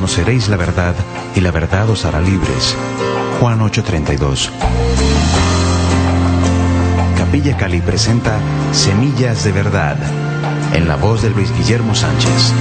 conoceréis la verdad, y la verdad os hará libres. Juan 8:32. Capilla Cali presenta Semillas de Verdad, en la voz de Luis Guillermo Sánchez.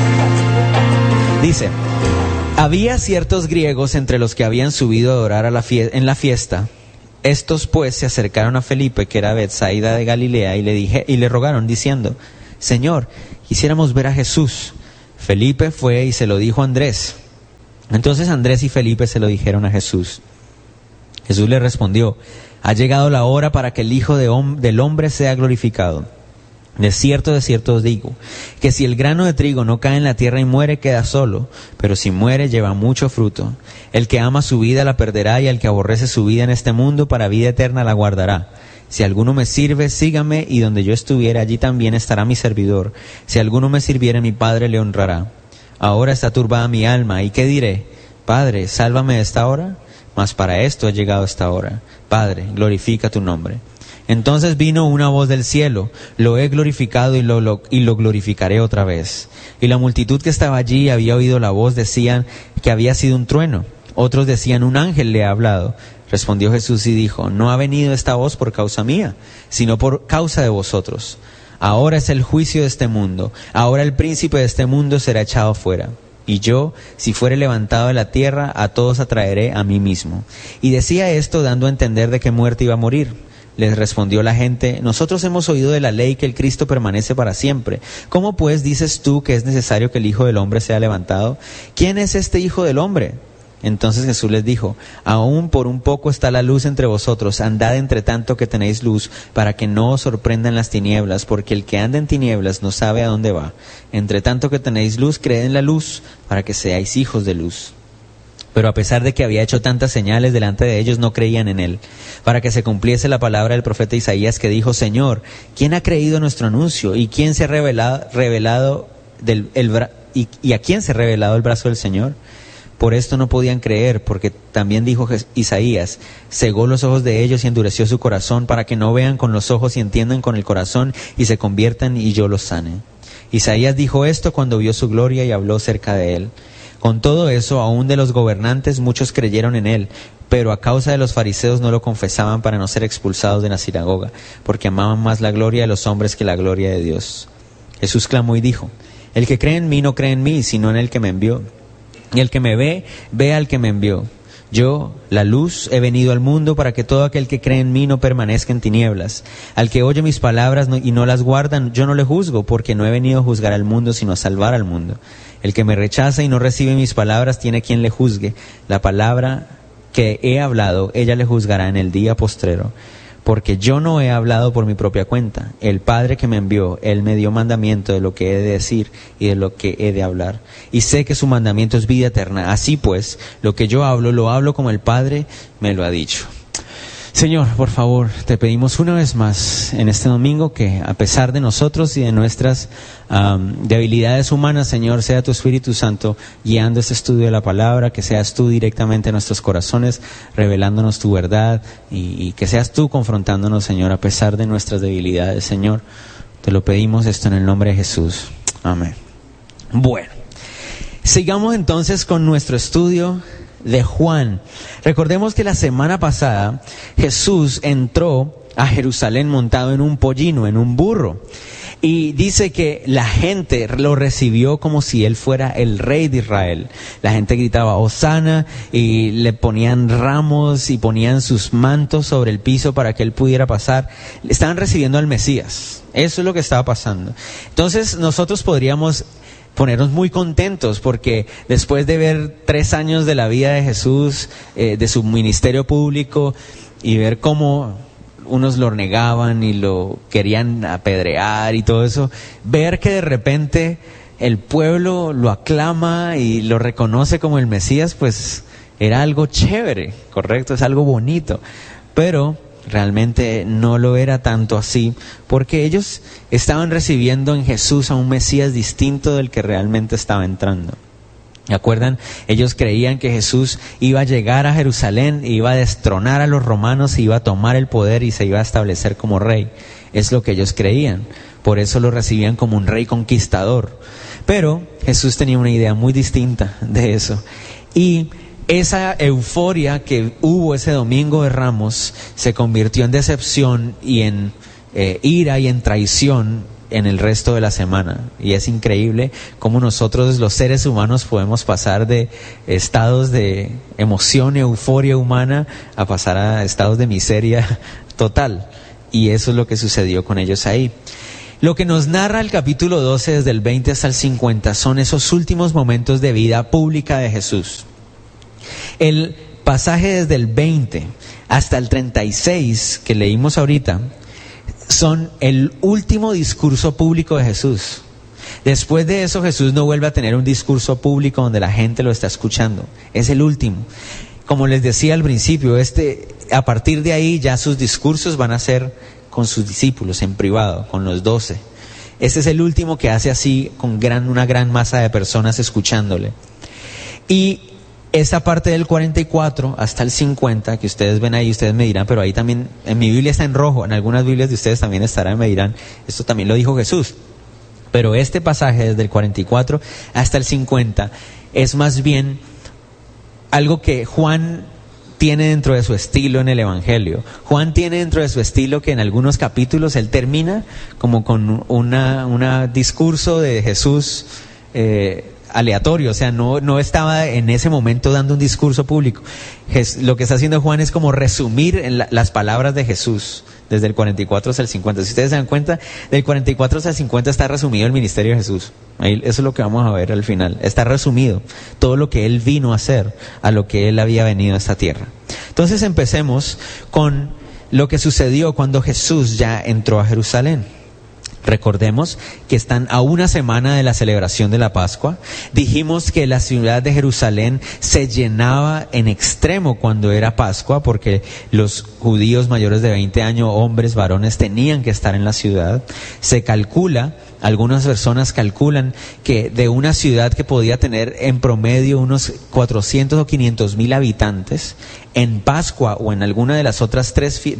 Dice: había ciertos griegos entre los que habían subido a adorar en la fiesta. Estos pues se acercaron a Felipe, que era de Betsaida de Galilea, y le rogaron diciendo: Señor, quisiéramos ver a Jesús. Felipe fue y se lo dijo a Andrés. Entonces Andrés y Felipe se lo dijeron a Jesús. Jesús le respondió: ha llegado la hora para que el Hijo del Hombre sea glorificado. De cierto os digo, que si el grano de trigo no cae en la tierra y muere, queda solo, pero si muere, lleva mucho fruto. El que ama su vida la perderá, y el que aborrece su vida en este mundo, para vida eterna la guardará. Si alguno me sirve, sígame, y donde yo estuviera, allí también estará mi servidor. Si alguno me sirviere, mi Padre le honrará. Ahora está turbada mi alma, ¿y qué diré? Padre, sálvame de esta hora. Mas para esto ha llegado esta hora. Padre, glorifica tu nombre. Entonces vino una voz del cielo: lo he glorificado y lo glorificaré otra vez. Y la multitud que estaba allí había oído la voz, decían que había sido un trueno. Otros decían: un ángel le ha hablado. Respondió Jesús y dijo: no ha venido esta voz por causa mía, sino por causa de vosotros. Ahora es el juicio de este mundo. Ahora el príncipe de este mundo será echado fuera. Y yo, si fuere levantado de la tierra, a todos atraeré a mí mismo. Y decía esto dando a entender de qué muerte iba a morir. Les respondió la gente: nosotros hemos oído de la ley que el Cristo permanece para siempre. ¿Cómo pues dices tú que es necesario que el Hijo del Hombre sea levantado? ¿Quién es este Hijo del Hombre? Entonces Jesús les dijo: aún por un poco está la luz entre vosotros, andad entre tanto que tenéis luz, para que no os sorprendan las tinieblas, porque el que anda en tinieblas no sabe a dónde va. Entre tanto que tenéis luz, creed en la luz, para que seáis hijos de luz. Pero a pesar de que había hecho tantas señales delante de ellos, no creían en él, para que se cumpliese la palabra del profeta Isaías, que dijo: Señor, ¿quién ha creído nuestro anuncio? ¿Y quién se ha revelado y a quién se ha revelado el brazo del Señor? Por esto no podían creer, porque también dijo Isaías: cegó los ojos de ellos y endureció su corazón, para que no vean con los ojos y entiendan con el corazón y se conviertan y yo los sane. Isaías dijo esto cuando vio su gloria y habló cerca de él. Con todo eso, aún de los gobernantes muchos creyeron en él, pero a causa de los fariseos no lo confesaban para no ser expulsados de la sinagoga, porque amaban más la gloria de los hombres que la gloria de Dios. Jesús clamó y dijo: el que cree en mí no cree en mí, sino en el que me envió. Y el que me ve, ve al que me envió. Yo, la luz, he venido al mundo para que todo aquel que cree en mí no permanezca en tinieblas. Al que oye mis palabras y no las guarda, yo no le juzgo, porque no he venido a juzgar al mundo, sino a salvar al mundo. El que me rechaza y no recibe mis palabras tiene quien le juzgue. La palabra que he hablado, ella le juzgará en el día postrero. Porque yo no he hablado por mi propia cuenta. El Padre que me envió, Él me dio mandamiento de lo que he de decir y de lo que he de hablar. Y sé que su mandamiento es vida eterna. Así pues, lo que yo hablo, lo hablo como el Padre me lo ha dicho. Señor, por favor, te pedimos una vez más en este domingo que, a pesar de nosotros y de nuestras debilidades humanas, Señor, sea tu Espíritu Santo guiando este estudio de la palabra, que seas tú directamente en nuestros corazones, revelándonos tu verdad, y que seas tú confrontándonos, Señor, a pesar de nuestras debilidades, Señor. Te lo pedimos esto en el nombre de Jesús. Amén. Bueno, sigamos entonces con nuestro estudio de Juan. Recordemos que la semana pasada Jesús entró a Jerusalén montado en un pollino, en un burro, y dice que la gente lo recibió como si él fuera el rey de Israel. La gente gritaba Hosana, y le ponían ramos y ponían sus mantos sobre el piso para que él pudiera pasar. Estaban recibiendo al Mesías. Eso es lo que estaba pasando. Entonces nosotros podríamos ponernos muy contentos, porque después de ver 3 años de la vida de Jesús, de su ministerio público, y ver cómo unos lo negaban y lo querían apedrear y todo eso, ver que de repente el pueblo lo aclama y lo reconoce como el Mesías, pues era algo chévere, correcto, es algo bonito. Pero realmente no lo era tanto así, porque ellos estaban recibiendo en Jesús a un Mesías distinto del que realmente estaba entrando. ¿Se acuerdan? Ellos creían que Jesús iba a llegar a Jerusalén, iba a destronar a los romanos, iba a tomar el poder y se iba a establecer como rey. Es lo que ellos creían. Por eso lo recibían como un rey conquistador. Pero Jesús tenía una idea muy distinta de eso. Y esa euforia que hubo ese domingo de Ramos se convirtió en decepción y en ira y en traición en el resto de la semana. Y es increíble cómo nosotros los seres humanos podemos pasar de estados de emoción y euforia humana a pasar a estados de miseria total. Y eso es lo que sucedió con ellos ahí. Lo que nos narra el capítulo 12 desde el 20 hasta el 50 son esos últimos momentos de vida pública de Jesús. El pasaje desde el 20 hasta el 36 que leímos ahorita son el último discurso público de Jesús. Después de eso Jesús no vuelve a tener un discurso público donde la gente lo está escuchando. Es el último. Como les decía al principio, a partir de ahí ya sus discursos van a ser con sus discípulos en privado, con los 12. Este es el último que hace así con una gran masa de personas escuchándole. Y esa parte del 44 hasta el 50 que ustedes ven ahí, ustedes me dirán, pero ahí también, en mi Biblia está en rojo, en algunas Biblias de ustedes también estará, me dirán, esto también lo dijo Jesús. Pero este pasaje desde el 44 hasta el 50 es más bien algo que Juan tiene dentro de su estilo en el Evangelio. Juan tiene dentro de su estilo que en algunos capítulos él termina como con un discurso de Jesús aleatorio, o sea, no estaba en ese momento dando un discurso público. Lo que está haciendo Juan es como resumir las palabras de Jesús desde el 44 hasta el 50. Si ustedes se dan cuenta, del 44 hasta el 50 está resumido el ministerio de Jesús. Ahí, eso es lo que vamos a ver al final. Está resumido todo lo que Él vino a hacer, a lo que Él había venido a esta tierra. Entonces empecemos con lo que sucedió cuando Jesús ya entró a Jerusalén. Recordemos que están a una semana de la celebración de la Pascua. Dijimos que la ciudad de Jerusalén se llenaba en extremo cuando era Pascua, porque los judíos mayores de 20 años, hombres, varones, tenían que estar en la ciudad. Se calcula, algunas personas calculan que de una ciudad que podía tener en promedio unos 400 o 500 mil habitantes, en Pascua o en alguna de las otras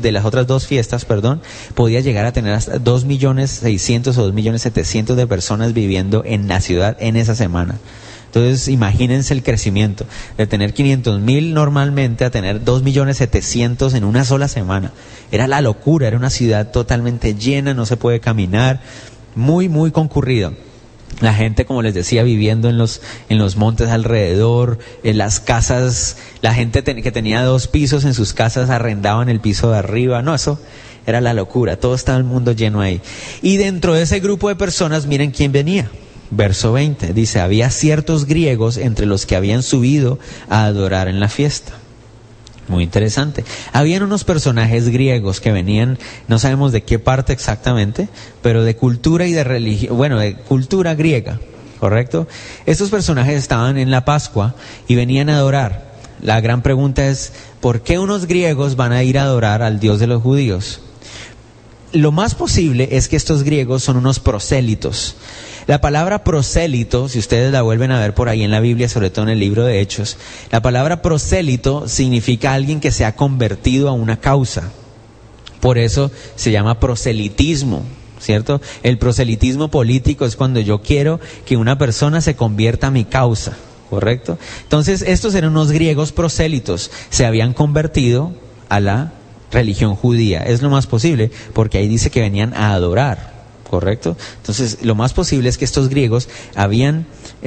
dos fiestas, podía llegar a tener hasta 2.600.000 o 2.700.000 de personas viviendo en la ciudad en esa semana. Entonces imagínense el crecimiento de tener 500.000 normalmente a tener 2.700.000 en una sola semana. Era la locura, era una ciudad totalmente llena, no se puede caminar, muy muy concurrida. La gente, como les decía, viviendo en los montes alrededor, en las casas, la gente que tenía 2 pisos en sus casas arrendaban el piso de arriba. No, eso era la locura, todo estaba el mundo lleno ahí. Y dentro de ese grupo de personas, miren quién venía. Verso 20, dice, había ciertos griegos entre los que habían subido a adorar en la fiesta. Muy interesante. Habían unos personajes griegos que venían, no sabemos de qué parte exactamente, pero de cultura y de religión, de cultura griega, ¿correcto? Estos personajes estaban en la Pascua y venían a adorar. La gran pregunta es, ¿por qué unos griegos van a ir a adorar al Dios de los judíos? Lo más posible es que estos griegos son unos prosélitos. La palabra prosélito, si ustedes la vuelven a ver por ahí en la Biblia, sobre todo en el libro de Hechos, la palabra prosélito significa alguien que se ha convertido a una causa. Por eso se llama proselitismo, ¿cierto? El proselitismo político es cuando yo quiero que una persona se convierta a mi causa, ¿correcto? Entonces estos eran unos griegos prosélitos, se habían convertido a la religión judía. Es lo más posible, porque ahí dice que venían a adorar. ¿Correcto? Entonces, lo más posible es que estos griegos habían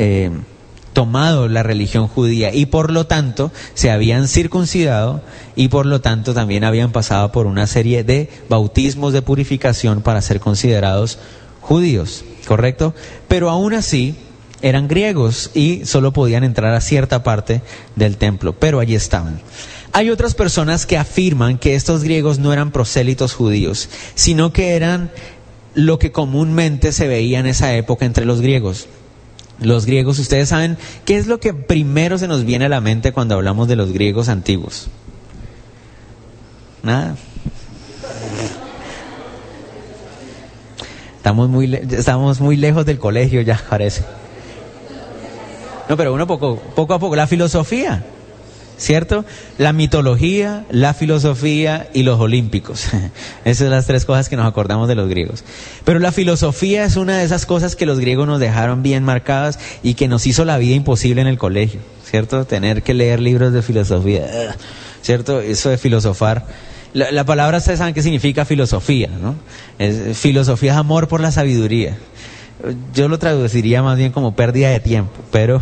tomado la religión judía y por lo tanto se habían circuncidado y por lo tanto también habían pasado por una serie de bautismos de purificación para ser considerados judíos. ¿Correcto? Pero aún así eran griegos y solo podían entrar a cierta parte del templo, pero allí estaban. Hay otras personas que afirman que estos griegos no eran prosélitos judíos, sino que eran lo que comúnmente se veía en esa época entre los griegos. Los griegos, ustedes saben, ¿qué es lo que primero se nos viene a la mente cuando hablamos de los griegos antiguos? Nada. Estamos muy lejos del colegio ya, parece. No, pero uno poco a poco. La filosofía. ¿cierto? La mitología, la filosofía y los olímpicos. Esas son las tres cosas que nos acordamos de los griegos. Pero la filosofía es una de esas cosas que los griegos nos dejaron bien marcadas y que nos hizo la vida imposible en el colegio, ¿cierto? Tener que leer libros de filosofía, ¿cierto? Eso de filosofar. La palabra, ustedes saben qué significa filosofía, ¿no? Filosofía es amor por la sabiduría. Yo lo traduciría más bien como pérdida de tiempo,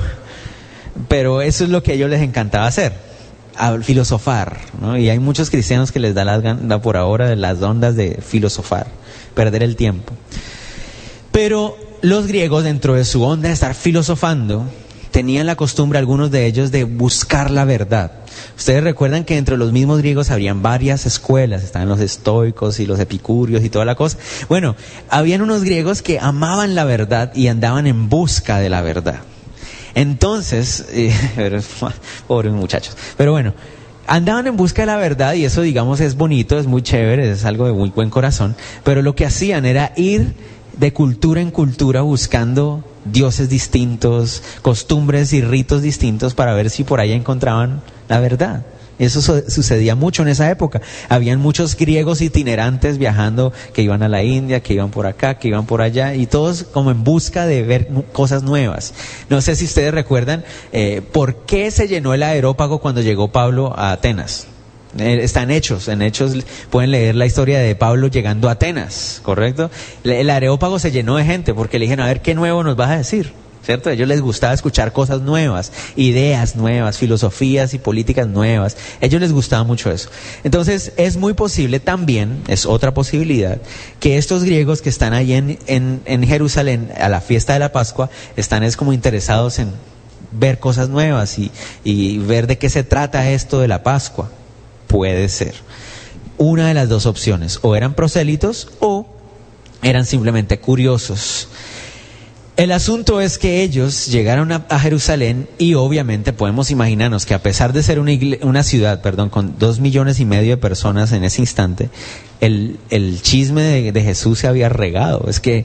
pero eso es lo que a ellos les encantaba hacer, a filosofar, ¿no? Y hay muchos cristianos que les da por ahora las ondas de filosofar, perder el tiempo. Pero los griegos, dentro de su onda de estar filosofando, tenían la costumbre, algunos de ellos, de buscar la verdad. Ustedes recuerdan que entre los mismos griegos habrían varias escuelas, estaban los estoicos y los epicúreos y toda la cosa. Bueno, habían unos griegos que amaban la verdad y andaban en busca de la verdad. Entonces, pobres muchachos, pero bueno, andaban en busca de la verdad y eso, digamos, es bonito, es muy chévere, es algo de muy buen corazón, pero lo que hacían era ir de cultura en cultura buscando dioses distintos, costumbres y ritos distintos para ver si por ahí encontraban la verdad. Eso sucedía mucho en esa época. Habían muchos griegos itinerantes viajando, que iban a la India, que iban por acá, que iban por allá, y todos como en busca de ver cosas nuevas. No sé si ustedes recuerdan por qué se llenó el Areópago cuando llegó Pablo a Atenas. Está en Hechos pueden leer la historia de Pablo llegando a Atenas, ¿correcto? El Areópago se llenó de gente porque le dijeron, a ver qué nuevo nos vas a decir, ¿cierto? A ellos les gustaba escuchar cosas nuevas, ideas nuevas, filosofías y políticas nuevas. A ellos les gustaba mucho eso. Entonces es muy posible también, es otra posibilidad, que estos griegos que están ahí en Jerusalén a la fiesta de la Pascua están como interesados en ver cosas nuevas y ver de qué se trata esto de la Pascua. Puede ser una de las dos opciones, o eran prosélitos o eran simplemente curiosos. El asunto es que ellos llegaron a Jerusalén y obviamente podemos imaginarnos que a pesar de ser una ciudad, con 2,5 millones de personas en ese instante, el chisme de Jesús se había regado. Es que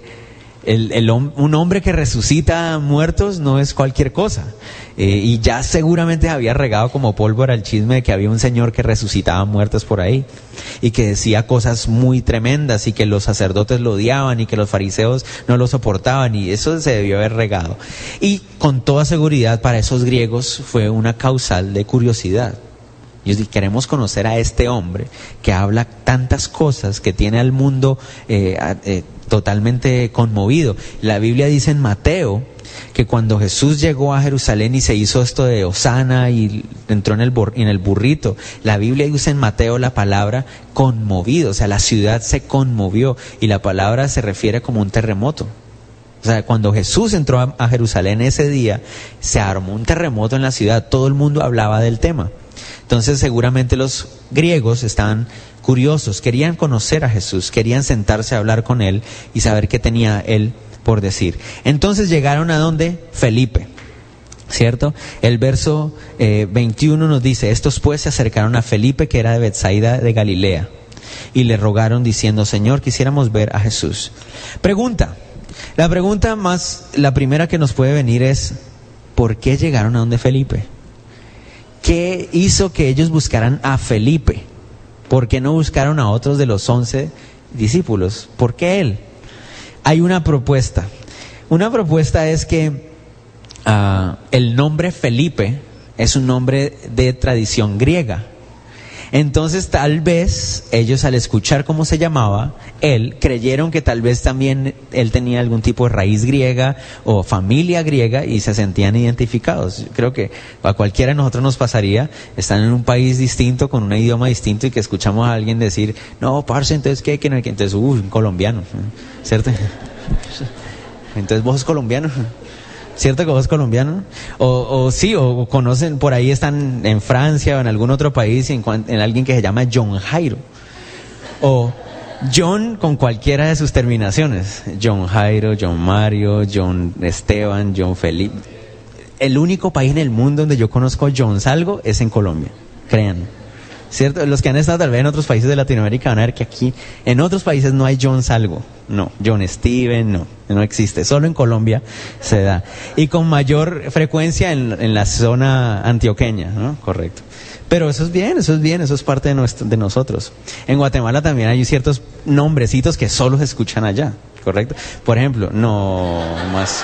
un hombre que resucita muertos no es cualquier cosa. Y ya seguramente había regado como pólvora el chisme de que había un señor que resucitaba muertos por ahí y que decía cosas muy tremendas y que los sacerdotes lo odiaban y que los fariseos no lo soportaban, y eso se debió haber regado. Y con toda seguridad para esos griegos fue una causal de curiosidad. Y queremos conocer a este hombre que habla tantas cosas, que tiene al mundo totalmente conmovido. La Biblia dice en Mateo que cuando Jesús llegó a Jerusalén y se hizo esto de Hosana y entró en el burrito, la Biblia usa en Mateo la palabra conmovido, o sea, la ciudad se conmovió, y la palabra se refiere como un terremoto. O sea, cuando Jesús entró a Jerusalén ese día, se armó un terremoto en la ciudad, todo el mundo hablaba del tema. Entonces seguramente los griegos estaban curiosos, querían conocer a Jesús, querían sentarse a hablar con él y saber qué tenía él por decir. Entonces llegaron a donde Felipe, ¿cierto? El verso 21 nos dice, estos pues se acercaron a Felipe, que era de Betsaida de Galilea, y le rogaron diciendo, Señor, quisiéramos ver a Jesús. La primera que nos puede venir es, ¿por qué llegaron a donde Felipe? ¿Qué hizo que ellos buscaran a Felipe? ¿Por qué no buscaron a otros de los 11 discípulos? ¿Por qué él? Hay una propuesta. Una propuesta es que el nombre Felipe es un nombre de tradición griega. Entonces tal vez ellos, al escuchar cómo se llamaba él, creyeron que tal vez también él tenía algún tipo de raíz griega o familia griega y se sentían identificados. Yo creo que a cualquiera de nosotros nos pasaría, estar en un país distinto, con un idioma distinto, y que escuchamos a alguien decir, no, parce, entonces ¿qué? Entonces, un colombiano, ¿cierto? Entonces vos sos colombiano, ¿cierto que vos sos colombiano? O sí, o conocen, por ahí están en Francia o en algún otro país, en alguien que se llama John Jairo, o John con cualquiera de sus terminaciones, John Jairo, John Mario, John Esteban, John Felipe. El único país en el mundo donde yo conozco John Salgo es en Colombia, créanme. ¿cierto? Los que han estado tal vez en otros países de Latinoamérica van a ver que aquí, en otros países no hay John Salvo, no, John Steven, no existe, solo en Colombia se da. Y con mayor frecuencia en la zona antioqueña, ¿no? Correcto. Pero eso es bien, eso es parte de nosotros. En Guatemala también hay ciertos nombrecitos que solo se escuchan allá, ¿correcto? Por ejemplo, más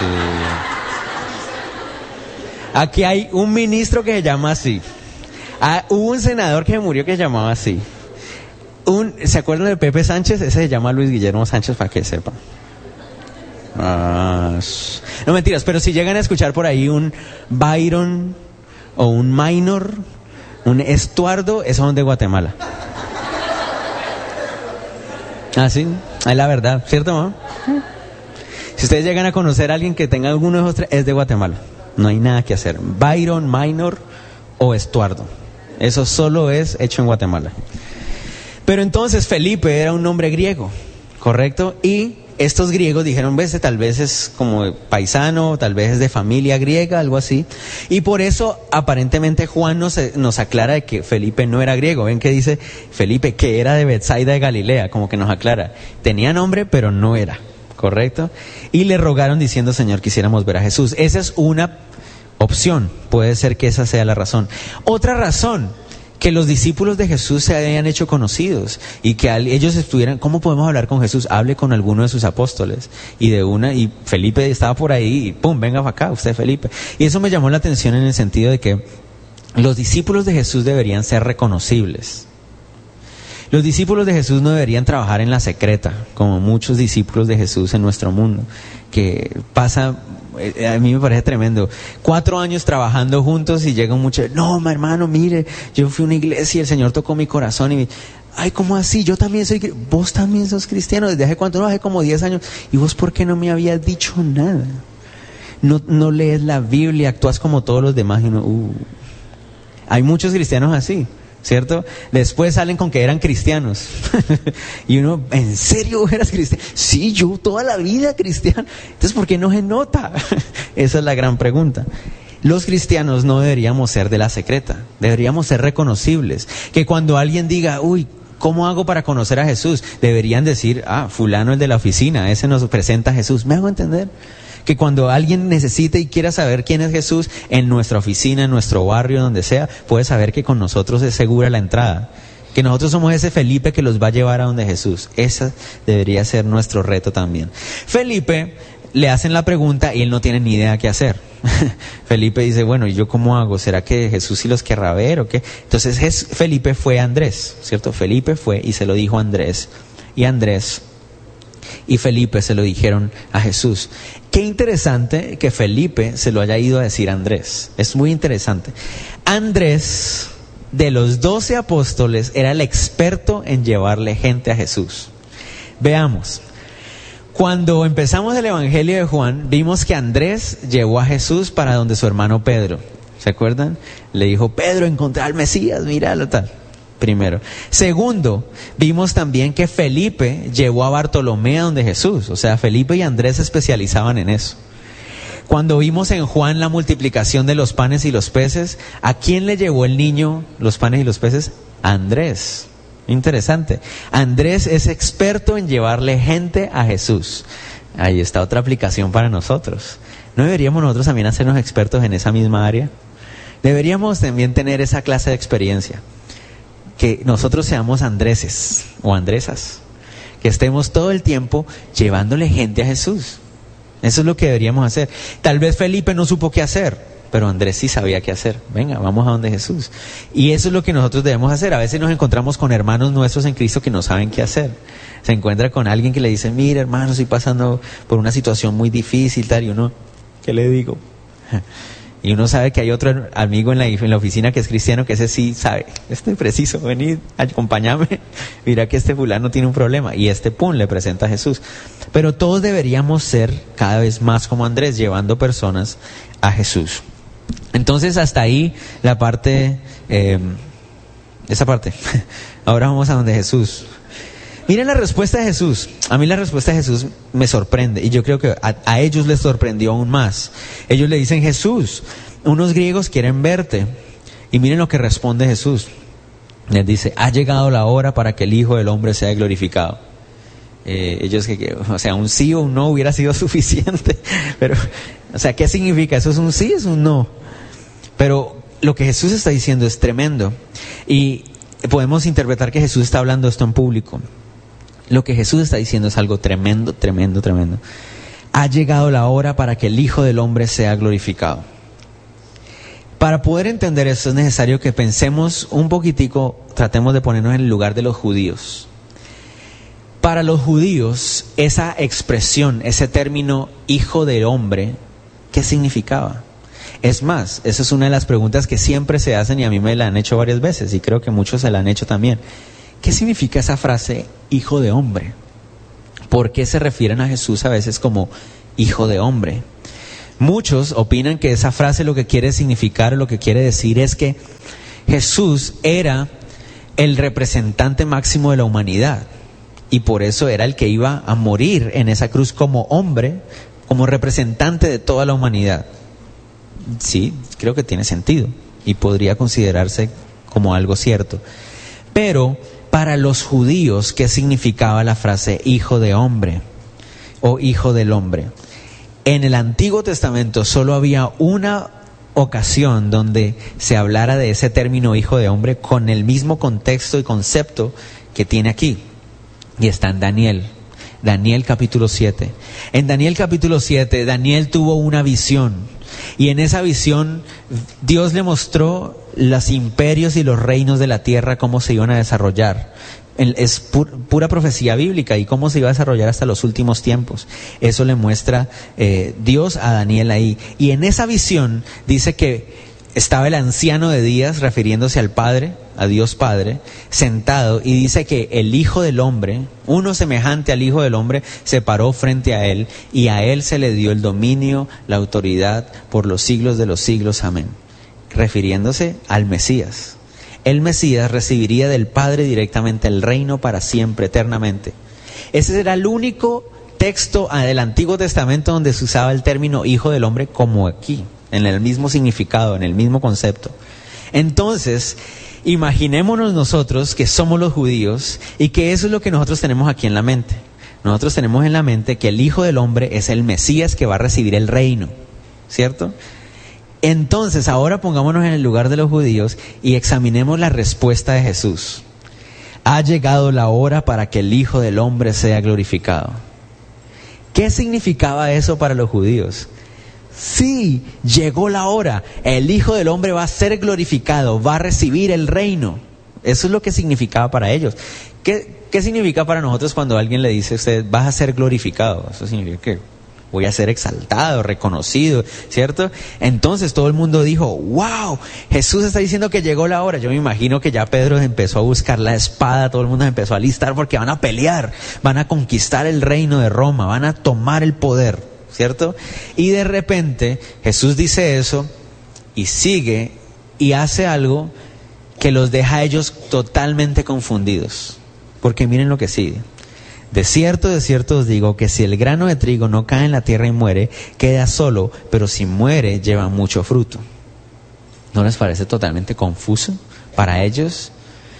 aquí hay un ministro que se llama así. Hubo un senador que murió que se llamaba así. ¿Se acuerdan de Pepe Sánchez? Ese se llama Luis Guillermo Sánchez, para que sepan. No mentiras, pero si llegan a escuchar por ahí un Byron o un Minor, un Estuardo, esos son de Guatemala. Sí, es la verdad, ¿cierto, mamá? Si ustedes llegan a conocer a alguien que tenga alguno de esos tres, es de Guatemala. No hay nada que hacer. Byron, Minor o Estuardo. Eso solo es hecho en Guatemala. Pero entonces Felipe era un nombre griego, ¿correcto? Y estos griegos dijeron, tal vez es como paisano, tal vez es de familia griega, algo así. Y por eso aparentemente Juan nos aclara de que Felipe no era griego. Ven que dice Felipe que era de Betsaida de Galilea, como que nos aclara. Tenía nombre, pero no era, ¿correcto? Y le rogaron diciendo, Señor, quisiéramos ver a Jesús. Esa es una opción, puede ser que esa sea la razón. Otra razón, que los discípulos de Jesús se hayan hecho conocidos y que ellos estuvieran, ¿cómo podemos hablar con Jesús? Hable con alguno de sus apóstoles. Y Felipe estaba por ahí y pum, venga para acá, usted Felipe. Y eso me llamó la atención en el sentido de que los discípulos de Jesús deberían ser reconocibles. Los discípulos de Jesús no deberían trabajar en la secreta, como muchos discípulos de Jesús en nuestro mundo, que pasa. A mí me parece tremendo. 4 años trabajando juntos y llega un muchacho, no, hermano, mire, yo fui a una iglesia y el Señor tocó mi corazón y ¿cómo así? Yo también vos también sos cristiano, ¿desde hace cuánto? No, hace como 10 años. ¿Y vos por qué no me habías dicho nada? No lees la Biblia, actúas como todos los demás y Hay muchos cristianos así, ¿cierto? Después salen con que eran cristianos. Y uno, ¿en serio eras cristiano? Sí, yo toda la vida cristiano. Entonces, ¿por qué no se nota? Esa es la gran pregunta. Los cristianos no deberíamos ser de la secreta, deberíamos ser reconocibles. Que cuando alguien diga, ¿cómo hago para conocer a Jesús? Deberían decir, fulano el de la oficina, ese nos presenta a Jesús. ¿Me hago entender? Que cuando alguien necesite y quiera saber quién es Jesús, en nuestra oficina, en nuestro barrio, donde sea, puede saber que con nosotros es segura la entrada. Que nosotros somos ese Felipe que los va a llevar a donde Jesús. Ese debería ser nuestro reto también. Felipe, le hacen la pregunta y él no tiene ni idea qué hacer. Felipe dice, ¿y yo cómo hago? ¿Será que Jesús sí los querrá ver o qué? Entonces Felipe fue a Andrés, ¿cierto? Felipe fue y se lo dijo a Andrés. Y Andrés y Felipe se lo dijeron a Jesús. Qué interesante que Felipe se lo haya ido a decir a Andrés. Es muy interesante. Andrés, de los 12 apóstoles, era el experto en llevarle gente a Jesús. Veamos. Cuando empezamos el Evangelio de Juan, vimos que Andrés llevó a Jesús para donde su hermano Pedro. ¿Se acuerdan? Le dijo, Pedro, encontré al Mesías, míralo tal. Primero. Segundo, vimos también que Felipe llevó a Bartolomé a donde Jesús. O sea, Felipe y Andrés se especializaban en eso. Cuando vimos en Juan la multiplicación de los panes y los peces, ¿a quién le llevó el niño los panes y los peces? A Andrés. Interesante. Andrés es experto en llevarle gente a Jesús. Ahí está otra aplicación para nosotros. ¿No deberíamos nosotros también hacernos expertos en esa misma área? Deberíamos también tener esa clase de experiencia. Que nosotros seamos Andreses o Andresas, que estemos todo el tiempo llevándole gente a Jesús. Eso es lo que deberíamos hacer. Tal vez Felipe no supo qué hacer, pero Andrés sí sabía qué hacer. Venga, vamos a donde Jesús. Y eso es lo que nosotros debemos hacer. A veces nos encontramos con hermanos nuestros en Cristo que no saben qué hacer. Se encuentra con alguien que le dice, mira hermano, estoy pasando por una situación muy difícil, tal, y uno, ¿qué le digo? Y uno sabe que hay otro amigo en la oficina que es cristiano, que ese sí sabe, preciso, venid, acompáñame, mira que este fulano tiene un problema, y le presenta a Jesús. Pero todos deberíamos ser cada vez más como Andrés, llevando personas a Jesús. Entonces hasta ahí la parte, esa parte. Ahora vamos a donde Jesús. Miren la respuesta de Jesús. A mí la respuesta de Jesús me sorprende y yo creo que a ellos les sorprendió aún más. Ellos le dicen, Jesús, unos griegos quieren verte. Y miren lo que responde Jesús. Les dice, ha llegado la hora para que el Hijo del Hombre sea glorificado. Ellos o sea, un sí o un no hubiera sido suficiente. Pero, o sea, ¿qué significa? ¿Eso es un sí, es un no? Pero lo que Jesús está diciendo es tremendo. Y podemos interpretar que Jesús está hablando esto en público. Lo que Jesús está diciendo es algo tremendo, tremendo, tremendo. Ha llegado la hora para que el Hijo del Hombre sea glorificado. Para poder entender esto es necesario que pensemos un poquitico, tratemos de ponernos en el lugar de los judíos. Para los judíos, esa expresión, ese término Hijo del Hombre, ¿qué significaba? Es más, esa es una de las preguntas que siempre se hacen y a mí me la han hecho varias veces y creo que muchos se la han hecho también. ¿Qué significa esa frase Hijo de Hombre? ¿Por qué se refieren a Jesús a veces como Hijo de Hombre? Muchos opinan que esa frase lo que quiere significar, lo que quiere decir es que Jesús era el representante máximo de la humanidad y por eso era el que iba a morir en esa cruz como hombre, como representante de toda la humanidad. Sí, creo que tiene sentido y podría considerarse como algo cierto. Pero para los judíos, ¿qué significaba la frase Hijo de Hombre o Hijo del Hombre? En el Antiguo Testamento solo había una ocasión donde se hablara de ese término Hijo de Hombre con el mismo contexto y concepto que tiene aquí. Y está en Daniel. Daniel capítulo 7. En Daniel capítulo 7, Daniel tuvo una visión. Y en esa visión Dios le mostró los imperios y los reinos de la tierra, cómo se iban a desarrollar. Es pura profecía bíblica y cómo se iba a desarrollar hasta los últimos tiempos. Eso le muestra Dios a Daniel ahí. Y en esa visión dice que estaba el anciano de días, refiriéndose al Padre, a Dios Padre, sentado, y dice que el Hijo del Hombre, uno semejante al Hijo del Hombre, se paró frente a él y a él se le dio el dominio, la autoridad por los siglos de los siglos. Amén. Refiriéndose al Mesías. El Mesías recibiría del Padre directamente el reino para siempre, eternamente. Ese era el único texto del Antiguo Testamento donde se usaba el término Hijo del Hombre como aquí, en el mismo significado, en el mismo concepto. Entonces, imaginémonos nosotros que somos los judíos y que eso es lo que nosotros tenemos aquí en la mente. Nosotros tenemos en la mente que el Hijo del Hombre es el Mesías que va a recibir el reino, ¿cierto? Entonces, ahora pongámonos en el lugar de los judíos y examinemos la respuesta de Jesús. Ha llegado la hora para que el Hijo del Hombre sea glorificado. ¿Qué significaba eso para los judíos? Sí, llegó la hora. El Hijo del Hombre va a ser glorificado, va a recibir el reino. Eso es lo que significaba para ellos. ¿Qué significa para nosotros cuando alguien le dice a usted, vas a ser glorificado? Eso significa que voy a ser exaltado, reconocido, ¿cierto? Entonces todo el mundo dijo, wow, Jesús está diciendo que llegó la hora. Yo me imagino que ya Pedro empezó a buscar la espada, todo el mundo empezó a alistar porque van a pelear, van a conquistar el reino de Roma, van a tomar el poder, ¿cierto? Y de repente Jesús dice eso y sigue y hace algo que los deja a ellos totalmente confundidos. Porque miren lo que sigue. De cierto os digo que si el grano de trigo no cae en la tierra y muere, queda solo, pero si muere, lleva mucho fruto. ¿No les parece totalmente confuso para ellos?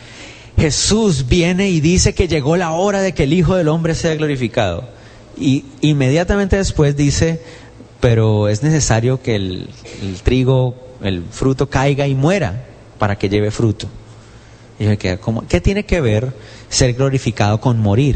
Jesús viene y dice que llegó la hora de que el Hijo del Hombre sea glorificado. Y inmediatamente después dice, pero es necesario que el trigo, el fruto caiga y muera para que lleve fruto. Y me queda como, ¿qué tiene que ver ser glorificado con morir?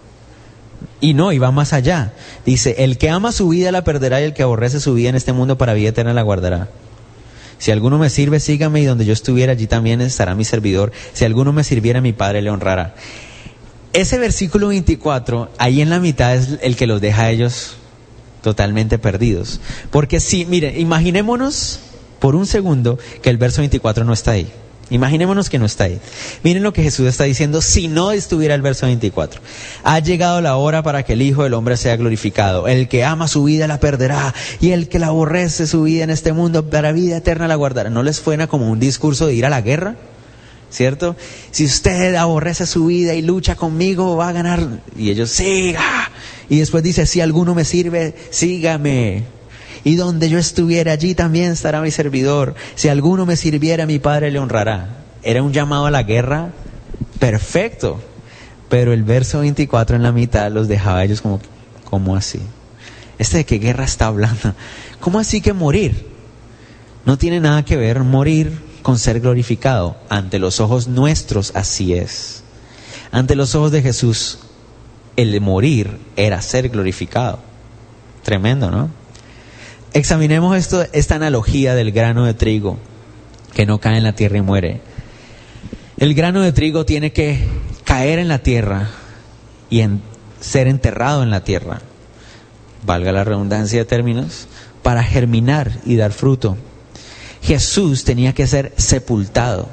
Y no, y va más allá. Dice, el que ama su vida la perderá y el que aborrece su vida en este mundo para vida eterna la guardará. Si alguno me sirve, sígame, y donde yo estuviera, allí también estará mi servidor. Si alguno me sirviera, mi Padre le honrará. Ese versículo 24, ahí en la mitad es el que los deja a ellos totalmente perdidos. Porque sí, miren, imaginémonos por un segundo que el verso 24 no está ahí. Imaginémonos que no está ahí. Miren lo que Jesús está diciendo si no estuviera el verso 24. Ha llegado la hora para que el Hijo del Hombre sea glorificado. El que ama su vida la perderá, y el que la aborrece su vida en este mundo para vida eterna la guardará. ¿No les suena como un discurso de ir a la guerra? ¿Cierto? Si usted aborrece su vida y lucha conmigo, va a ganar. Y ellos, siga. Y después dice, si alguno me sirve, sígame. Y donde yo estuviera, allí también estará mi servidor. Si alguno me sirviera, mi Padre le honrará. era un llamado a la guerra perfecto. Pero el verso 24 en la mitad los dejaba a ellos como, ¿cómo así? ¿De qué guerra está hablando? ¿Cómo así que morir? No tiene nada que ver morir con ser glorificado. Ante los ojos nuestros así es. Ante los ojos de Jesús, el morir era ser glorificado. Tremendo, ¿no? Examinemos esta analogía del grano de trigo que no cae en la tierra y muere. El grano de trigo tiene que caer en la tierra y ser enterrado en la tierra, valga la redundancia de términos, para germinar y dar fruto. Jesús tenía que ser sepultado.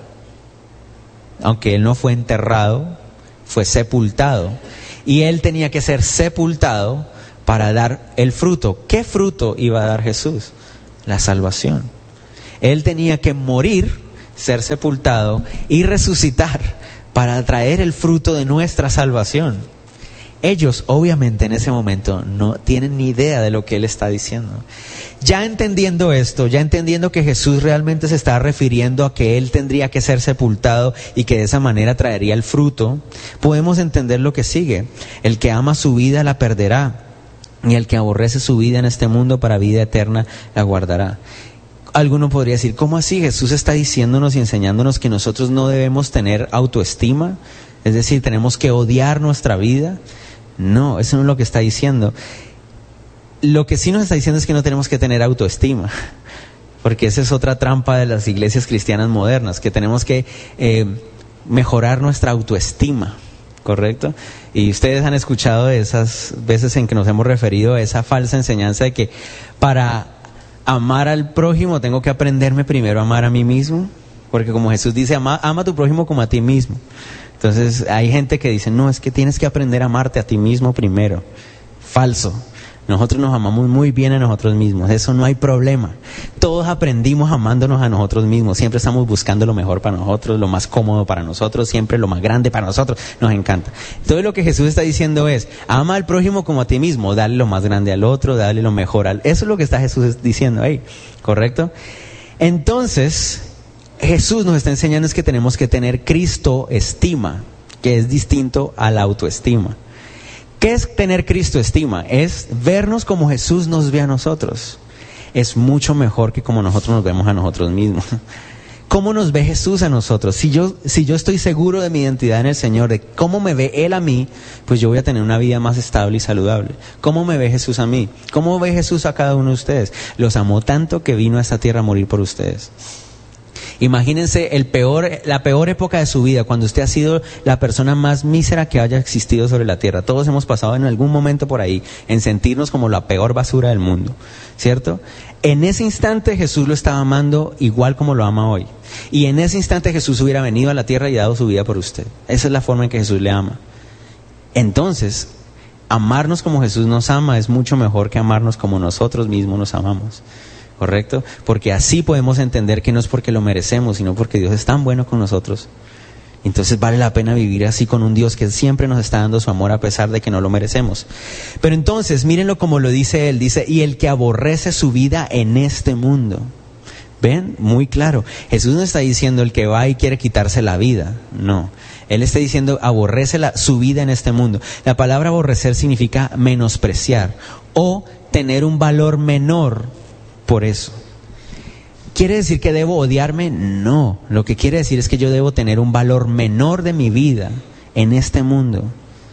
Aunque Él no fue enterrado, fue sepultado. Y Él tenía que ser sepultado para dar el fruto. ¿Qué fruto iba a dar Jesús? La salvación. Él tenía que morir, ser sepultado y resucitar para traer el fruto de nuestra salvación. Ellos obviamente en ese momento no tienen ni idea de lo que Él está diciendo. Ya entendiendo esto, ya entendiendo que Jesús realmente se está refiriendo a que Él tendría que ser sepultado y que de esa manera traería el fruto, podemos entender lo que sigue. El que ama su vida la perderá, y el que aborrece su vida en este mundo para vida eterna la guardará. Alguno podría decir, ¿cómo así? Jesús está diciéndonos y enseñándonos que nosotros no debemos tener autoestima, es decir, tenemos que odiar nuestra vida. No, eso no es lo que está diciendo. Lo que sí nos está diciendo es que no tenemos que tener autoestima, porque esa es otra trampa de las iglesias cristianas modernas, que tenemos que mejorar nuestra autoestima, ¿correcto? Y ustedes han escuchado de esas veces en que nos hemos referido a esa falsa enseñanza de que para amar al prójimo tengo que aprenderme primero a amar a mí mismo, porque como Jesús dice, ama a tu prójimo como a ti mismo. Entonces hay gente que dice, no, es que tienes que aprender a amarte a ti mismo primero. Falso. Nosotros nos amamos muy bien a nosotros mismos, eso no hay problema. Todos aprendimos amándonos a nosotros mismos, siempre estamos buscando lo mejor para nosotros, lo más cómodo para nosotros, siempre lo más grande para nosotros, nos encanta. Todo lo que Jesús está diciendo es, ama al prójimo como a ti mismo, dale lo más grande al otro, dale lo mejor al... Eso es lo que está Jesús diciendo ahí, ¿correcto? Entonces, Jesús nos está enseñando es que tenemos que tener Cristo estima, que es distinto a la autoestima. ¿Qué es tener Cristo estima? Es vernos como Jesús nos ve a nosotros. Es mucho mejor que como nosotros nos vemos a nosotros mismos. ¿Cómo nos ve Jesús a nosotros? Si yo estoy seguro de mi identidad en el Señor, de cómo me ve Él a mí, pues yo voy a tener una vida más estable y saludable. ¿Cómo me ve Jesús a mí? ¿Cómo ve Jesús a cada uno de ustedes? Los amó tanto que vino a esta tierra a morir por ustedes. Imagínense la peor época de su vida, cuando usted ha sido la persona más mísera que haya existido sobre la tierra. Todos hemos pasado en algún momento por ahí, en sentirnos como la peor basura del mundo, ¿cierto? En ese instante Jesús lo estaba amando igual como lo ama hoy. Y en ese instante Jesús hubiera venido a la tierra y dado su vida por usted. Esa es la forma en que Jesús le ama. Entonces, amarnos como Jesús nos ama es mucho mejor que amarnos como nosotros mismos nos amamos. ¿Correcto? Porque así podemos entender que no es porque lo merecemos, sino porque Dios es tan bueno con nosotros. Entonces vale la pena vivir así con un Dios que siempre nos está dando su amor a pesar de que no lo merecemos. Pero entonces, mírenlo como lo dice Él, dice, y el que aborrece su vida en este mundo. ¿Ven? Muy claro. Jesús no está diciendo el que va y quiere quitarse la vida, no. Él está diciendo aborrece su vida en este mundo. La palabra aborrecer significa menospreciar o tener un valor menor. Por eso, ¿quiere decir que debo odiarme? No, lo que quiere decir es que yo debo tener un valor menor de mi vida en este mundo.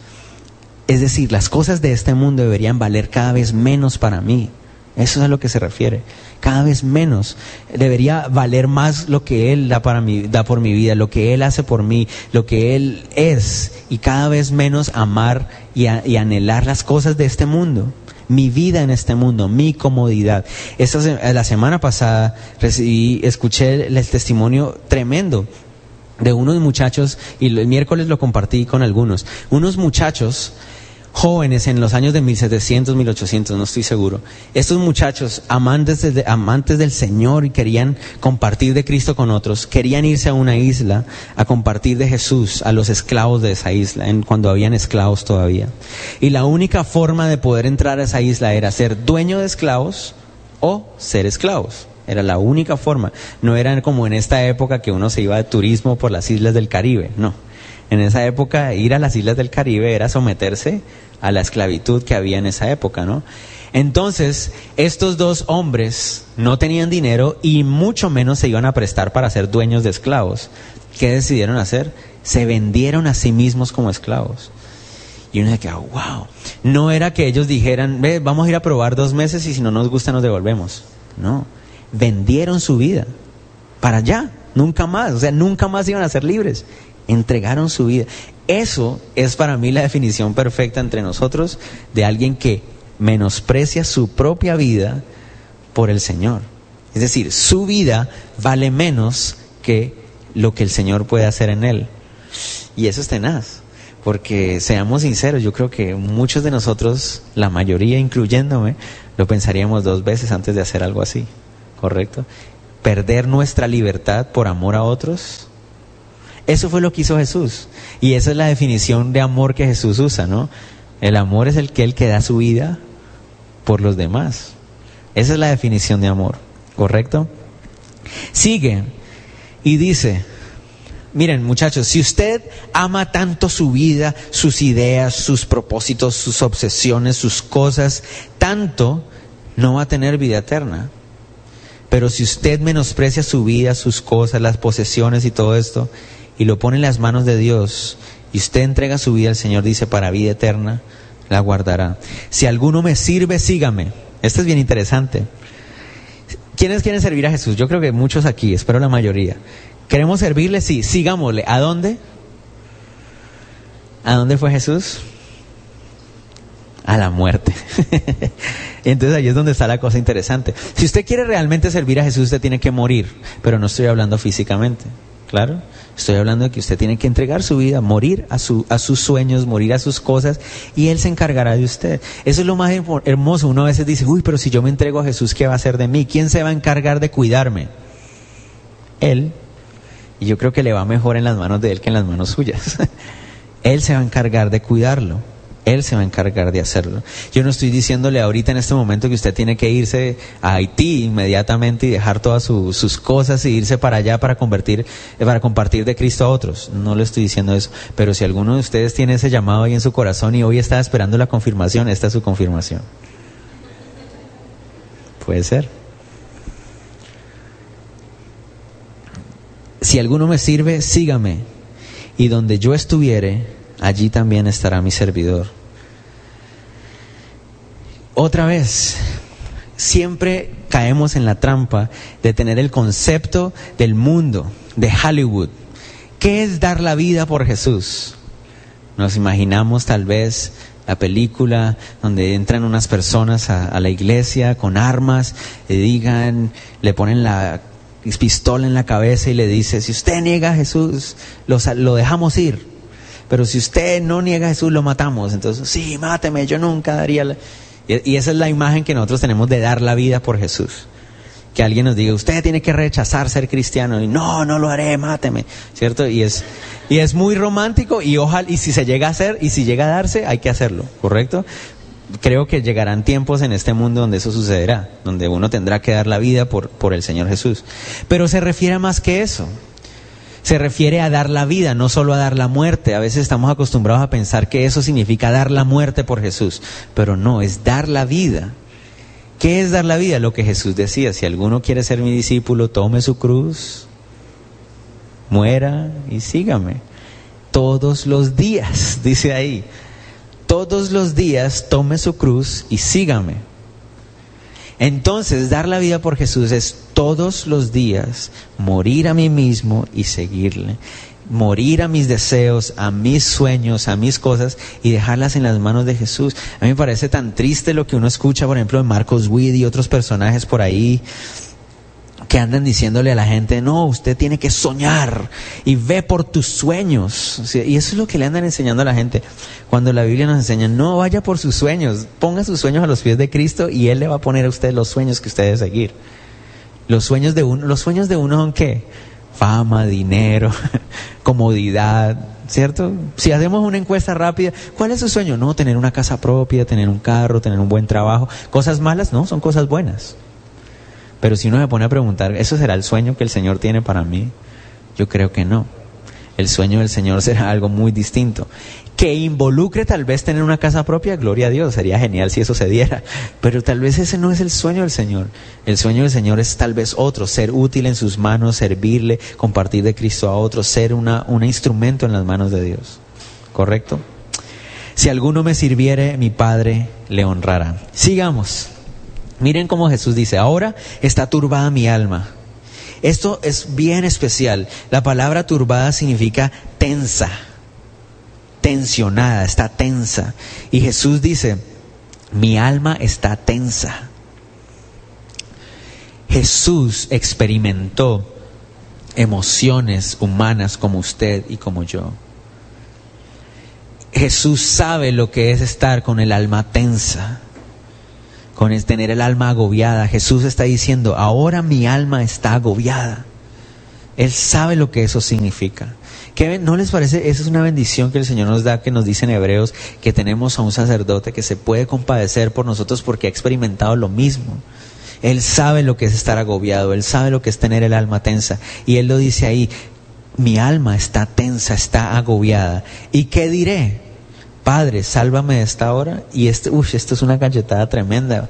Es decir, las cosas de este mundo deberían valer cada vez menos para mí. Eso es a lo que se refiere. Cada vez menos. Debería valer más lo que Él da por mi vida, lo que Él hace por mí, lo que Él es. Y cada vez menos amar y anhelar las cosas de este mundo. Mi vida en este mundo, mi comodidad. La semana pasada escuché el testimonio tremendo de unos muchachos, y el miércoles lo compartí con algunos. Unos muchachos jóvenes en los años de 1700, 1800, no estoy seguro. Estos muchachos, amantes del Señor y querían compartir de Cristo con otros, querían irse a una isla a compartir de Jesús a los esclavos de esa isla, cuando habían esclavos todavía. Y la única forma de poder entrar a esa isla era ser dueño de esclavos o ser esclavos. era la única forma. No era como en esta época que uno se iba de turismo por las islas del Caribe, no. En esa época ir a las islas del Caribe era someterse a la esclavitud que había en esa época, ¿no? Entonces, estos dos hombres no tenían dinero y mucho menos se iban a prestar para ser dueños de esclavos. ¿Qué decidieron hacer? Se vendieron a sí mismos como esclavos. Y uno se queda, wow. No era que ellos dijeran, ve, vamos a ir a probar 2 meses y si no nos gusta nos devolvemos. No, vendieron su vida para allá, nunca más. O sea, nunca más iban a ser libres. Entregaron su vida. Eso es para mí la definición perfecta entre nosotros de alguien que menosprecia su propia vida por el Señor. Es decir, su vida vale menos que lo que el Señor puede hacer en él. Y eso es tenaz, porque seamos sinceros, yo creo que muchos de nosotros, la mayoría incluyéndome, lo pensaríamos 2 veces antes de hacer algo así, ¿correcto? Perder nuestra libertad por amor a otros. Eso fue lo que hizo Jesús. Y esa es la definición de amor que Jesús usa, ¿no? El amor es el que da su vida por los demás. Esa es la definición de amor, ¿correcto? Sigue y dice, miren muchachos, si usted ama tanto su vida, sus ideas, sus propósitos, sus obsesiones, sus cosas, tanto, no va a tener vida eterna. Pero si usted menosprecia su vida, sus cosas, las posesiones y todo esto, y lo pone en las manos de Dios, y usted entrega su vida al Señor, dice, para vida eterna, la guardará. Si alguno me sirve, sígame. Esto es bien interesante. ¿Quiénes quieren servir a Jesús? Yo creo que muchos aquí, espero la mayoría. ¿Queremos servirle? Sí, sigámosle. ¿A dónde? ¿A dónde fue Jesús? A la muerte. Entonces ahí es donde está la cosa interesante. Si usted quiere realmente servir a Jesús, usted tiene que morir, pero no estoy hablando físicamente. Claro, estoy hablando de que usted tiene que entregar su vida, morir a sus sueños, morir a sus cosas, y Él se encargará de usted. Eso es lo más hermoso. Uno a veces dice, uy, pero si yo me entrego a Jesús, ¿qué va a hacer de mí? ¿Quién se va a encargar de cuidarme? Él. Y yo creo que le va mejor en las manos de Él que en las manos suyas. Él se va a encargar de cuidarlo. Él se va a encargar de hacerlo. Yo no estoy diciéndole ahorita en este momento que usted tiene que irse a Haití inmediatamente y dejar todas sus cosas y irse para allá para compartir de Cristo a otros. No le estoy diciendo eso. Pero si alguno de ustedes tiene ese llamado ahí en su corazón y hoy está esperando la confirmación, esta es su confirmación. Puede ser. Si alguno me sirve, sígame. Y donde yo estuviere, allí también estará mi servidor. Otra vez, siempre caemos en la trampa de tener el concepto del mundo, de Hollywood. ¿Qué es dar la vida por Jesús? Nos imaginamos tal vez la película donde entran unas personas a la iglesia con armas, le ponen la pistola en la cabeza y le dice, si usted niega a Jesús, lo dejamos ir. Pero si usted no niega a Jesús, lo matamos. Entonces, sí, máteme, yo nunca daría... Y esa es la imagen que nosotros tenemos de dar la vida por Jesús. Que alguien nos diga, usted tiene que rechazar ser cristiano. Y no lo haré, máteme. ¿Cierto? Y es muy romántico y ojalá, y si se llega a hacer, y si llega a darse, hay que hacerlo. ¿Correcto? Creo que llegarán tiempos en este mundo donde eso sucederá. Donde uno tendrá que dar la vida por el Señor Jesús. Pero se refiere a más que eso. Se refiere a dar la vida, no solo a dar la muerte. A veces estamos acostumbrados a pensar que eso significa dar la muerte por Jesús. Pero no, es dar la vida. ¿Qué es dar la vida? Lo que Jesús decía, si alguno quiere ser mi discípulo, tome su cruz, muera y sígame. Todos los días, dice ahí. Todos los días tome su cruz y sígame. Entonces, dar la vida por Jesús es todos los días morir a mí mismo y seguirle. Morir a mis deseos, a mis sueños, a mis cosas y dejarlas en las manos de Jesús. A mí me parece tan triste lo que uno escucha, por ejemplo, de Marcos Witt y otros personajes por ahí que andan diciéndole a la gente, no, usted tiene que soñar y ve por tus sueños. Y eso es lo que le andan enseñando a la gente. Cuando la Biblia nos enseña, no vaya por sus sueños, ponga sus sueños a los pies de Cristo y Él le va a poner a usted los sueños que usted debe seguir. Los sueños de uno son ¿qué? Fama, dinero, comodidad, ¿cierto? Si hacemos una encuesta rápida, ¿cuál es su sueño? No, tener una casa propia, tener un carro, tener un buen trabajo. Cosas malas, no, son cosas buenas. Pero si uno se pone a preguntar, ¿eso será el sueño que el Señor tiene para mí? Yo creo que no. El sueño del Señor será algo muy distinto. Que involucre tal vez tener una casa propia, gloria a Dios, sería genial si eso se diera. Pero tal vez ese no es el sueño del Señor. El sueño del Señor es tal vez otro, ser útil en sus manos, servirle, compartir de Cristo a otros, ser un instrumento en las manos de Dios. ¿Correcto? Si alguno me sirviere, mi Padre le honrará. Sigamos. Miren cómo Jesús dice, ahora está turbada mi alma. Esto es bien especial. La palabra turbada significa tensa, tensionada, está tensa. Y Jesús dice, mi alma está tensa. Jesús experimentó emociones humanas como usted y como yo. Jesús sabe lo que es estar con el alma tensa, con el tener el alma agobiada. Jesús está diciendo, ahora mi alma está agobiada. Él sabe lo que eso significa. ¿No les parece? Esa es una bendición que el Señor nos da, que nos dice en Hebreos, que tenemos a un sacerdote que se puede compadecer por nosotros porque ha experimentado lo mismo. Él sabe lo que es estar agobiado, Él sabe lo que es tener el alma tensa. Y Él lo dice ahí, mi alma está tensa, está agobiada. ¿Y qué diré? Padre, sálvame de esta hora. Y esto es una cachetada tremenda.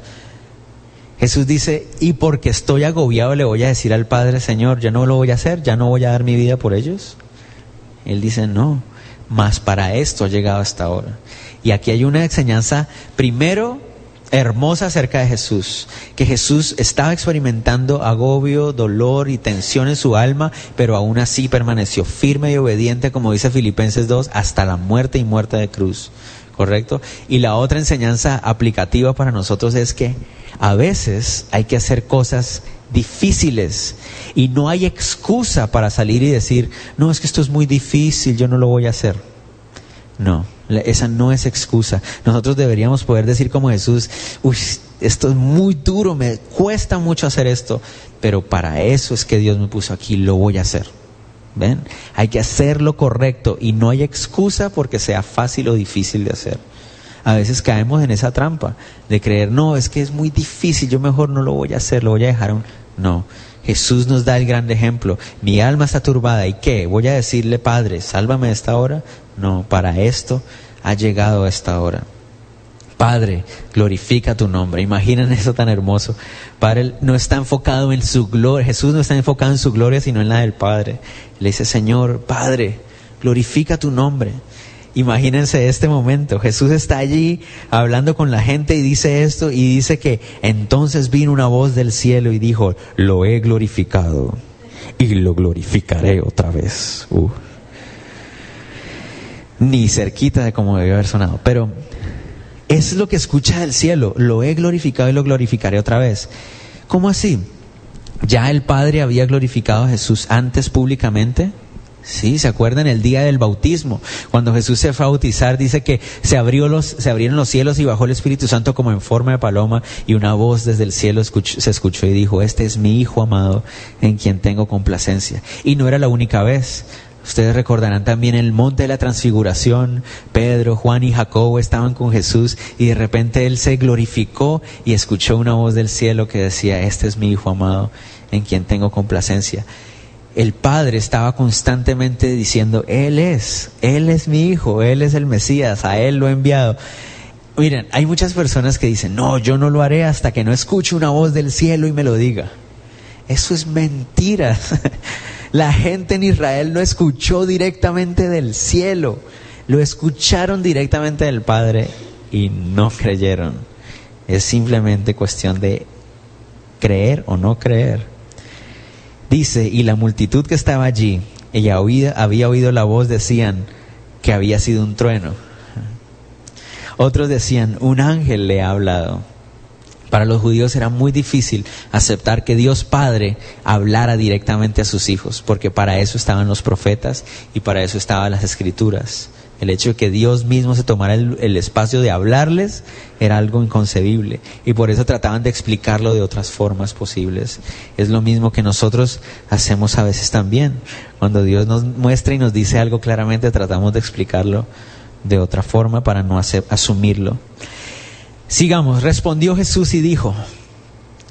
Jesús dice, y porque estoy agobiado le voy a decir al Padre, Señor, ya no lo voy a hacer, ya no voy a dar mi vida por ellos. Él dice, no, mas para esto ha llegado hasta ahora. Y aquí hay una enseñanza, primero, hermosa acerca de Jesús, que Jesús estaba experimentando agobio, dolor y tensión en su alma, pero aún así permaneció firme y obediente, como dice Filipenses 2, hasta la muerte y muerte de cruz, ¿correcto? Y la otra enseñanza aplicativa para nosotros es que a veces hay que hacer cosas difíciles y no hay excusa para salir y decir, no, es que esto es muy difícil, yo no lo voy a hacer. No, esa no es excusa. Nosotros deberíamos poder decir como Jesús, esto es muy duro, me cuesta mucho hacer esto, pero para eso es que Dios me puso aquí, lo voy a hacer. ¿Ven? Hay que hacer lo correcto y no hay excusa porque sea fácil o difícil de hacer. A veces caemos en esa trampa de creer, no, es que es muy difícil, yo mejor no lo voy a hacer, lo voy a dejar. No, Jesús nos da el gran ejemplo. Mi alma está turbada, ¿y qué? ¿Voy a decirle, Padre, sálvame de esta hora? No, para esto ha llegado esta hora. Padre, glorifica tu nombre. Imaginen eso tan hermoso. Padre no está enfocado en su gloria. Jesús no está enfocado en su gloria, sino en la del Padre. Le dice, Señor, Padre, glorifica tu nombre. Imagínense este momento. Jesús está allí hablando con la gente y dice esto, y dice que entonces vino una voz del cielo y dijo, lo he glorificado y lo glorificaré otra vez. Ni cerquita de como debió haber sonado, pero es lo que escucha del cielo, lo he glorificado y lo glorificaré otra vez. ¿Cómo así? ¿Ya el Padre había glorificado a Jesús antes públicamente? Sí, ¿se acuerdan el día del bautismo? Cuando Jesús se fue a bautizar, dice que se abrieron los cielos y bajó el Espíritu Santo como en forma de paloma, y una voz desde el cielo se escuchó y dijo, este es mi Hijo amado en quien tengo complacencia. Y no era la única vez. Ustedes recordarán también el monte de la transfiguración. Pedro, Juan y Jacobo estaban con Jesús y de repente Él se glorificó y escuchó una voz del cielo que decía, este es mi Hijo amado en quien tengo complacencia. El Padre estaba constantemente diciendo, Él es mi Hijo, Él es el Mesías, a Él lo he enviado. Miren, hay muchas personas que dicen, no, yo no lo haré hasta que no escuche una voz del cielo y me lo diga. Eso es mentira. La gente en Israel no escuchó directamente del cielo, lo escucharon directamente del Padre y no creyeron. Es simplemente cuestión de creer o no creer. Dice, y la multitud que estaba allí, ella había oído la voz, decían que había sido un trueno. Otros decían, un ángel le ha hablado. Para los judíos era muy difícil aceptar que Dios Padre hablara directamente a sus hijos, porque para eso estaban los profetas y para eso estaban las Escrituras. El hecho de que Dios mismo se tomara el espacio de hablarles era algo inconcebible, y por eso trataban de explicarlo de otras formas posibles. Es lo mismo que nosotros hacemos a veces también. Cuando Dios nos muestra y nos dice algo claramente, tratamos de explicarlo de otra forma para no asumirlo. Sigamos. Respondió Jesús y dijo,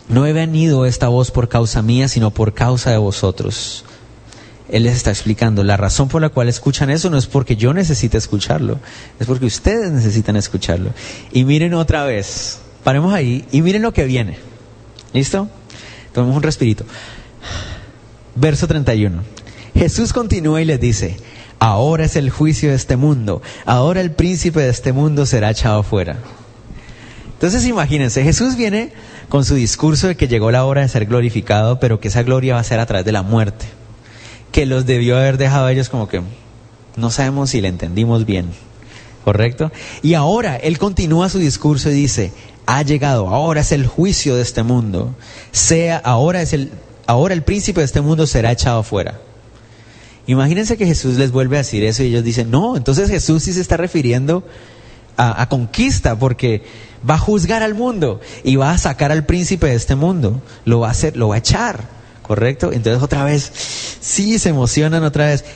no he venido esta voz por causa mía, sino por causa de vosotros. Él les está explicando, la razón por la cual escuchan eso no es porque yo necesite escucharlo, es porque ustedes necesitan escucharlo. Y miren otra vez, paremos ahí y miren lo que viene. ¿Listo? Tomemos un respirito. Verso 31. Jesús continúa y les dice, ahora es el juicio de este mundo, ahora el príncipe de este mundo será echado fuera. Entonces imagínense, Jesús viene con su discurso de que llegó la hora de ser glorificado, pero que esa gloria va a ser a través de la muerte, que los debió haber dejado a ellos como que no sabemos si le entendimos bien, ¿correcto? Y ahora Él continúa su discurso y dice, ha llegado, ahora es el juicio de este mundo, ahora el príncipe de este mundo será echado fuera. Imagínense que Jesús les vuelve a decir eso y ellos dicen, no, entonces Jesús sí se está refiriendo a conquista, porque va a juzgar al mundo y va a sacar al príncipe de este mundo, lo va a echar, ¿correcto? Entonces otra vez, sí, se emocionan otra vez.